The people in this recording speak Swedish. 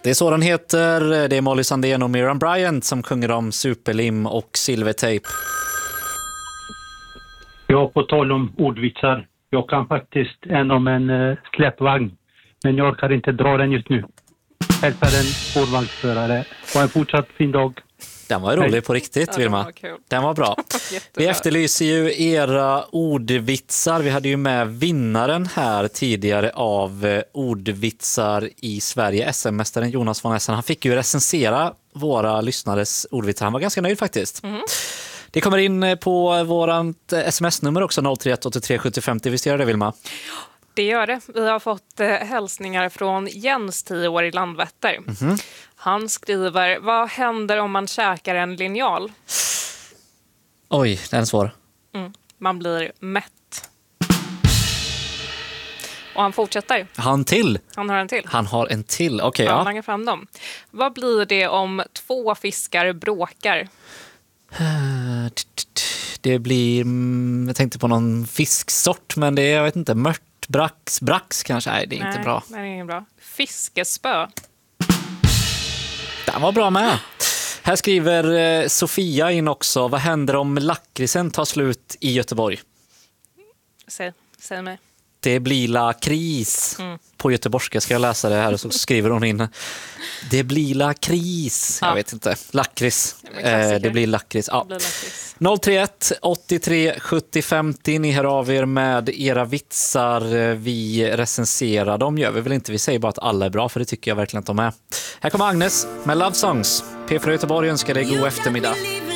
Det är så den heter. Det är Molly Sandén och Miriam Bryant som sjunger om superlim och silvertejp. Ja, på tal om ordvitsar. Jag kan faktiskt en om en släpvagn. Men jag orkar inte dra den just nu. Hälsar en spårvagnsförare. Och en fortsatt fin dag. Den var rolig på riktigt, Vilma. Den var bra. Vi efterlyser ju era ordvitsar. Vi hade ju med vinnaren här tidigare av ordvitsar i Sverige. SM-mästaren Jonas von Essen. Han fick ju recensera våra lyssnares ordvitsar. Han var ganska nöjd faktiskt. Det kommer in på vårt sms-nummer också, 031 83 70 50. Visst gör det, Vilma? Det gör det. Vi har fått hälsningar från Jens, 10 år, i Landvetter. Han skriver, vad händer om man käkar en linjal? Oj, den är svår. Man blir mätt. Och han fortsätter. Han till? Han har en till. Han har en till, okej. Han Ja. langar fram dem. Vad blir det om 2 fiskar bråkar? Det blir, jag tänkte på någon fisksort, men det är, jag vet inte, mört, brax kanske. Nej, det är inte bra. Nej, det är inget bra. Fiskespö. Den var bra med. Här skriver Sofia in också. Vad händer om lakritsen tar slut i Göteborg? Säg mig. Det blir la kris. På göteborgska ska jag läsa det här, och så skriver hon in. Det blir la kris. Jag vet inte. Lakrits. Det blir lakrits. Ja. 031 83 70 50. Ni hör av er med era vitsar. Vi recenserar dem. Gör vi väl inte. Vi säger bara att alla är bra, för det tycker jag verkligen att de är. Här kommer Agnes med Love Songs. P4 Göteborg önskar dig god eftermiddag.